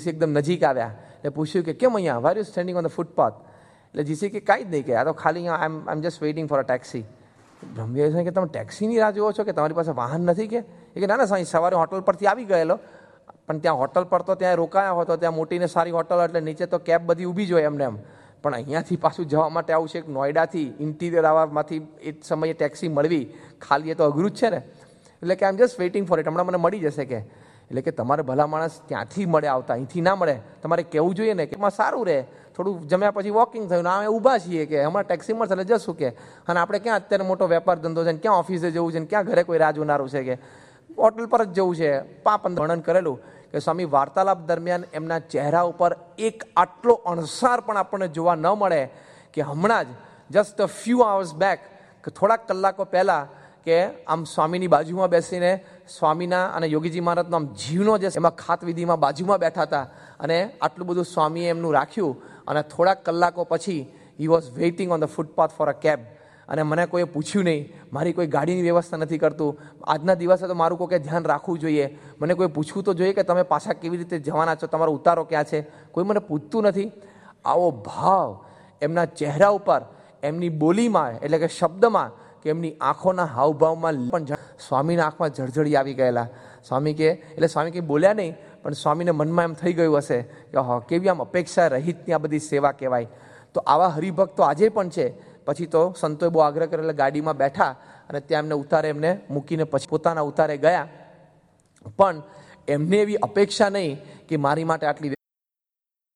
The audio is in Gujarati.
જીસી એકદમ નજીક આવ્યા એટલે પૂછ્યું કે કેમ અહીંયા why you standing on the footpath? એટલે જીસી કે કાંઈ જ નહીં, કે આ તો ખાલી આઈ એમ just waiting for a taxi. Brahmavihari કે તમે ટેક્સીની રાહ જુઓ છો, કે તમારી પાસે વાહન નથી? કે ના સ્વામી, સવારે હોટલ પરથી આવી ગયેલો, પણ ત્યાં હોટલ પર તો ત્યાં રોકાયા હતો, ત્યાં મોટીને સારી હોટલ એટલે નીચે તો કેબ બધી ઊભી જ હોય એમને એમ, પણ અહીંયાથી પાછું જવા માટે આવું છે નોઈડાથી ઇન્ટિરિયર આવવામાંથી એ સમયે ટેક્સી મળવી ખાલી એ તો અઘરું જ છે ને. એટલે કે આઈ એમ જસ્ટ વેઇટિંગ ફોર ઇટ, હમણાં મને મળી જશે. કે એટલે કે તમારે ભલા માણસ ત્યાંથી મળે આવતા, અહીંથી ના મળે, તમારે કહેવું જોઈએ ને કે એમાં સારું રહે, થોડું જમ્યા પછી વોકિંગ થયું, અમે ઊભા છીએ કે હમણાં ટેક્સી મળશે એટલે જશું. કે અને આપણે ક્યાં અત્યારે મોટો વેપાર ધંધો છે ને ક્યાં ઓફિસે જવું છે ને ક્યાં ઘરે કોઈ રાહ જોનારું છે, કે હોટલ પર જ જવું છે. 5-15 વર્ણન કરેલું કે સ્વામી વાર્તાલાપ દરમિયાન એમના ચહેરા ઉપર એક આટલો અણસાર પણ આપણને જોવા ન મળે, કે હમણાં જ just a few hours back, કે થોડાક કલાકો પહેલાં કે આમ સ્વામીની બાજુમાં બેસીને સ્વામીના અને યોગીજી મહારાજનો આમ જીવનો જે એમાં ખાતવિધિમાં બાજુમાં બેઠા હતા, અને આટલું બધું સ્વામીએ એમનું રાખ્યું, અને થોડાક કલાકો પછી he was waiting on the footpath for a cab. અને મને કોઈએ પૂછ્યું નહીં, મારી કોઈ ગાડીની વ્યવસ્થા નથી કરતું. આજના દિવસે તો મારું કોઈ ધ્યાન રાખવું જોઈએ, મને કોઈ પૂછવું તો જોઈએ કે તમે પાછા કેવી રીતે જવાના છો, તમારો ઉતારો ક્યાં છે, કોઈ મને પૂછતું નથી. આવો ભાવ એમના ચહેરા ઉપર, એમની બોલીમાં એટલે કે શબ્દમાં, કે એમની આંખોના હાવભાવમાં પણ સ્વામીના આંખમાં જળજળી આવી ગયેલા. સ્વામી કે એટલે સ્વામી કંઈ બોલ્યા નહીં, પણ સ્વામીને મનમાં એમ થઈ ગયું હશે કે હા, કેવી આમ અપેક્ષા રહિતની આ બધી સેવા કહેવાય. તો આવા હરિભક્તો આજે પણ છે. પછી તો સંતોએ બહુ આગ્રહ કર્યો એટલે ગાડીમાં બેઠા, અને ત્યાં એમને ઉતારે એમને મૂકીને પછી પોતાના ઉતારે ગયા. પણ એમને એવી અપેક્ષા નહીં કે મારી માટે આટલી